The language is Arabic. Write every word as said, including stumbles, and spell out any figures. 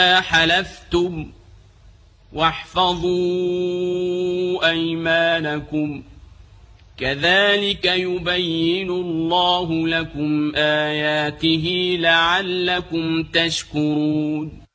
حلفتم واحفظوا أيمانكم كذلك يبين الله لكم آياته لعلكم تشكرون.